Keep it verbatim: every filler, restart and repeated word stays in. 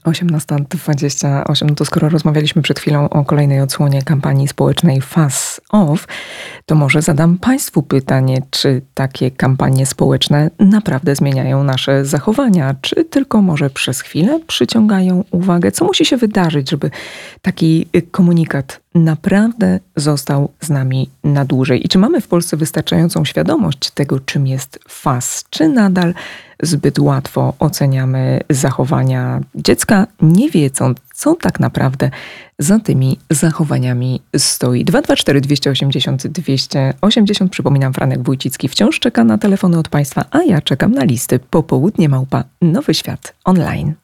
osiemnasta dwadzieścia osiem. No to skoro rozmawialiśmy przed chwilą o kolejnej odsłonie kampanii społecznej Fuss Off, to może zadam Państwu pytanie, czy takie kampanie społeczne naprawdę zmieniają nasze zachowania, czy tylko może przez chwilę przyciągają uwagę? Co musi się wydarzyć, żeby taki komunikat naprawdę został z nami na dłużej? I czy mamy w Polsce wystarczającą świadomość tego, czym jest Fuss? Czy nadal zbyt łatwo oceniamy zachowania dziecka, nie wiedząc, co tak naprawdę za tymi zachowaniami stoi? dwa dwa cztery, dwieście osiemdziesiąt, dwieście osiemdziesiąt. Przypominam, Franek Wójcicki wciąż czeka na telefony od Państwa, a ja czekam na listy. Popołudnie małpa Nowy Świat online.